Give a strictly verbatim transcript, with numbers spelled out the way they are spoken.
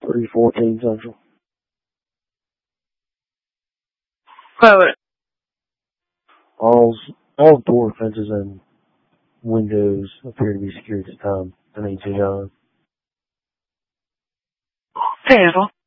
three fourteen Central. What? All, all door fences and windows appear to be secured at the time. I need to know. Terrible.